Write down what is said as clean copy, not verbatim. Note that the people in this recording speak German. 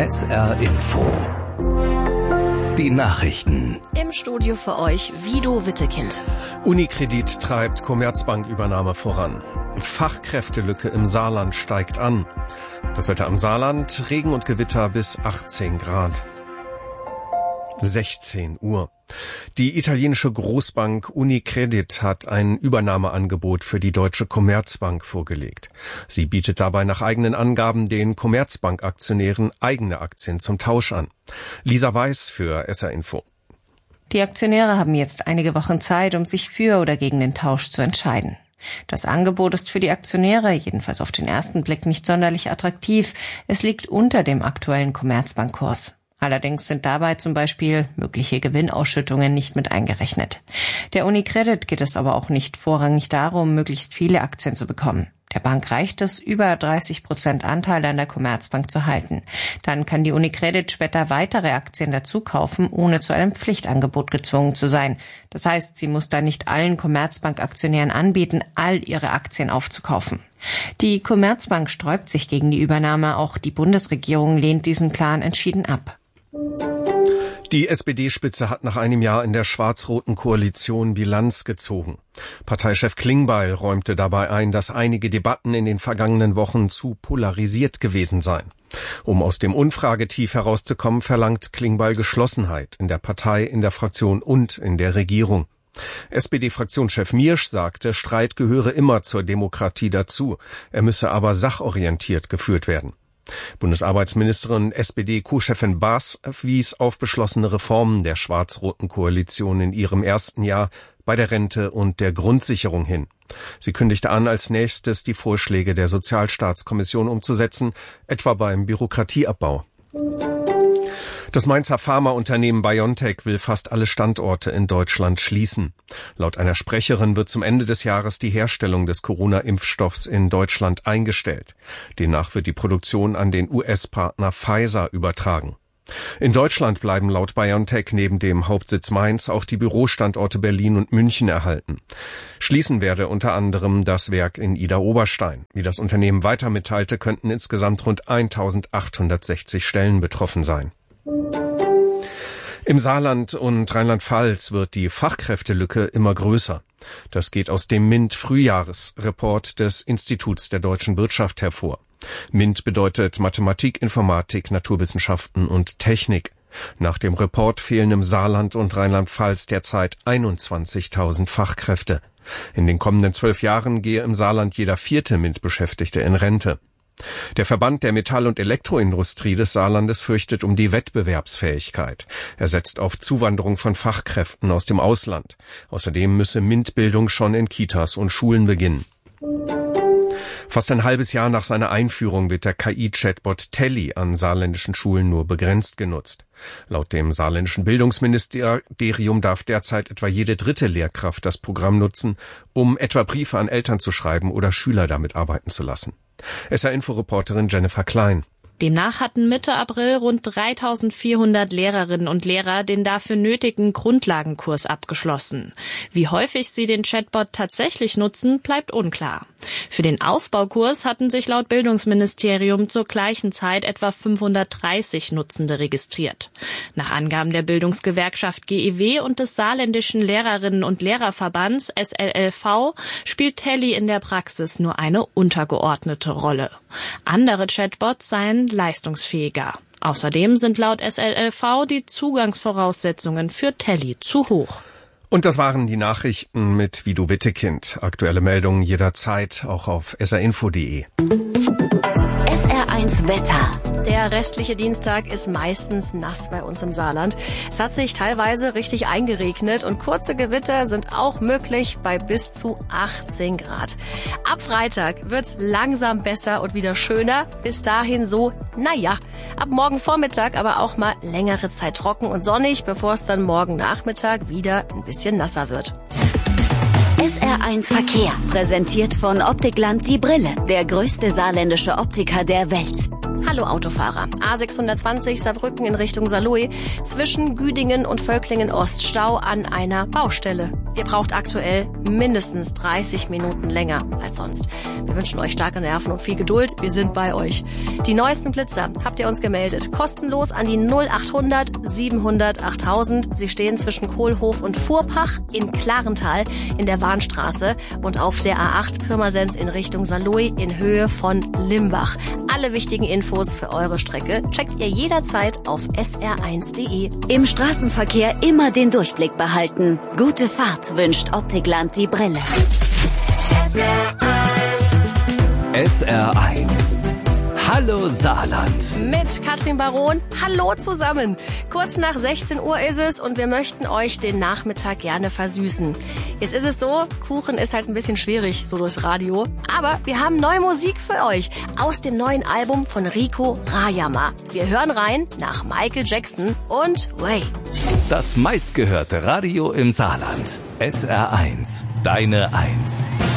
SR Info. Die Nachrichten. Im Studio für euch Vido Wittekind. Unicredit treibt Commerzbank-Übernahme voran. Fachkräftelücke im Saarland steigt an. Das Wetter am Saarland, Regen und Gewitter bis 18 Grad. 16 Uhr. Die italienische Großbank Unicredit hat ein Übernahmeangebot für die Deutsche Commerzbank vorgelegt. Sie bietet dabei nach eigenen Angaben den Commerzbank-Aktionären eigene Aktien zum Tausch an. Lisa Weiß für SR Info. Die Aktionäre haben jetzt einige Wochen Zeit, um sich für oder gegen den Tausch zu entscheiden. Das Angebot ist für die Aktionäre, jedenfalls auf den ersten Blick, nicht sonderlich attraktiv. Es liegt unter dem aktuellen Commerzbankkurs. Allerdings sind dabei zum Beispiel mögliche Gewinnausschüttungen nicht mit eingerechnet. Der Unicredit geht es aber auch nicht vorrangig darum, möglichst viele Aktien zu bekommen. Der Bank reicht es, über 30% Anteile an der Commerzbank zu halten. Dann kann die Unicredit später weitere Aktien dazu kaufen, ohne zu einem Pflichtangebot gezwungen zu sein. Das heißt, sie muss da nicht allen Commerzbank-Aktionären anbieten, all ihre Aktien aufzukaufen. Die Commerzbank sträubt sich gegen die Übernahme, auch die Bundesregierung lehnt diesen Plan entschieden ab. Die SPD-Spitze hat nach einem Jahr in der schwarz-roten Koalition Bilanz gezogen. Parteichef Klingbeil räumte dabei ein, dass einige Debatten in den vergangenen Wochen zu polarisiert gewesen seien. Um aus dem Umfragetief herauszukommen, verlangt Klingbeil Geschlossenheit in der Partei, in der Fraktion und in der Regierung. SPD-Fraktionschef Miersch sagte, Streit gehöre immer zur Demokratie dazu, er müsse aber sachorientiert geführt werden. Bundesarbeitsministerin SPD-Co-Chefin Baas wies auf beschlossene Reformen der schwarz-roten Koalition in ihrem ersten Jahr bei der Rente und der Grundsicherung hin. Sie kündigte an, als nächstes die Vorschläge der Sozialstaatskommission umzusetzen, etwa beim Bürokratieabbau. Das Mainzer Pharmaunternehmen BioNTech will fast alle Standorte in Deutschland schließen. Laut einer Sprecherin wird zum Ende des Jahres die Herstellung des Corona-Impfstoffs in Deutschland eingestellt. Demnach wird die Produktion an den US-Partner Pfizer übertragen. In Deutschland bleiben laut BioNTech neben dem Hauptsitz Mainz auch die Bürostandorte Berlin und München erhalten. Schließen werde unter anderem das Werk in Idar-Oberstein. Wie das Unternehmen weiter mitteilte, könnten insgesamt rund 1860 Stellen betroffen sein. Im Saarland und Rheinland-Pfalz wird die Fachkräftelücke immer größer. Das geht aus dem MINT-Frühjahresreport des Instituts der deutschen Wirtschaft hervor. MINT bedeutet Mathematik, Informatik, Naturwissenschaften und Technik. Nach dem Report fehlen im Saarland und Rheinland-Pfalz derzeit 21.000 Fachkräfte. In den kommenden 12 Jahren gehe im Saarland jeder 4. MINT-Beschäftigte in Rente. Der Verband der Metall- und Elektroindustrie des Saarlandes fürchtet um die Wettbewerbsfähigkeit. Er setzt auf Zuwanderung von Fachkräften aus dem Ausland. Außerdem müsse MINT-Bildung schon in Kitas und Schulen beginnen. Fast ein halbes Jahr nach seiner Einführung wird der KI-Chatbot Telly an saarländischen Schulen nur begrenzt genutzt. Laut dem saarländischen Bildungsministerium darf derzeit etwa jede 3. Lehrkraft das Programm nutzen, um etwa Briefe an Eltern zu schreiben oder Schüler damit arbeiten zu lassen. SR-Info-Reporterin Jennifer Klein. Demnach hatten Mitte April rund 3.400 Lehrerinnen und Lehrer den dafür nötigen Grundlagenkurs abgeschlossen. Wie häufig sie den Chatbot tatsächlich nutzen, bleibt unklar. Für den Aufbaukurs hatten sich laut Bildungsministerium zur gleichen Zeit etwa 530 Nutzende registriert. Nach Angaben der Bildungsgewerkschaft GEW und des saarländischen Lehrerinnen- und Lehrerverbands SLLV spielt Telly in der Praxis nur eine untergeordnete Rolle. Andere Chatbots seien leistungsfähiger. Außerdem sind laut SLLV die Zugangsvoraussetzungen für Telly zu hoch. Und das waren die Nachrichten mit Vido Wittekind. Aktuelle Meldungen jederzeit auch auf srinfo.de. SR1 Wetter. Der restliche Dienstag ist meistens nass bei uns im Saarland. Es hat sich teilweise richtig eingeregnet und kurze Gewitter sind auch möglich bei bis zu 18 Grad. Ab Freitag wird's langsam besser und wieder schöner. Bis dahin so, ab morgen Vormittag aber auch mal längere Zeit trocken und sonnig, bevor es dann morgen Nachmittag wieder ein bisschen nasser wird. SR1 Verkehr, präsentiert von Optikland die Brille, der größte saarländische Optiker der Welt. Hallo Autofahrer. A620 Saarbrücken in Richtung Saarlouis. Zwischen Güdingen und Völklingen Ost Stau an einer Baustelle. Ihr braucht aktuell mindestens 30 Minuten länger als sonst. Wir wünschen euch starke Nerven und viel Geduld. Wir sind bei euch. Die neuesten Blitzer habt ihr uns gemeldet. Kostenlos an die 0800 700 8000. Sie stehen zwischen Kohlhof und Fuhrpach in Klarental in der Warnstraße und auf der A8 Pirmasens in Richtung Saarlouis in Höhe von Limbach. Alle wichtigen Infos für eure Strecke checkt ihr jederzeit auf sr1.de. Im Straßenverkehr immer den Durchblick behalten. Gute Fahrt wünscht Optikland die Brille. SR1. Hallo Saarland. Mit Katrin Baron. Hallo zusammen. Kurz nach 16 Uhr ist es und wir möchten euch den Nachmittag gerne versüßen. Jetzt ist es so, Kuchen ist halt ein bisschen schwierig, so durchs Radio. Aber wir haben neue Musik für euch aus dem neuen Album von Rico Rayama. Wir hören rein nach Michael Jackson und Way. Das meistgehörte Radio im Saarland. SR1. Deine 1.